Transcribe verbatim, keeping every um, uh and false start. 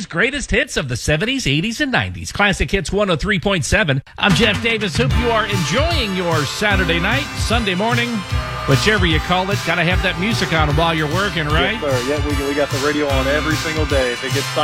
Country's greatest hits of the seventies, eighties, and nineties. Classic Hits one oh three point seven. I'm Jeff Davis. Hope you are enjoying your Saturday night, Sunday morning, whichever you call it. Got to have that music on while you're working, right? Yes, sir. Yeah, we, we got the radio on every single day. If it gets